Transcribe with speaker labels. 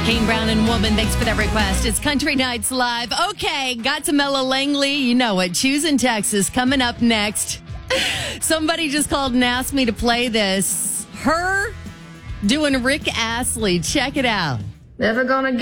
Speaker 1: Kane Brown and Woman, thanks for that request. It's Country Nights Live. Okay, got to Mella Langley. You know it. Choosing Texas coming up next. Somebody just called and asked me to play this. Her doing Rick Astley. Check it out.
Speaker 2: Never gonna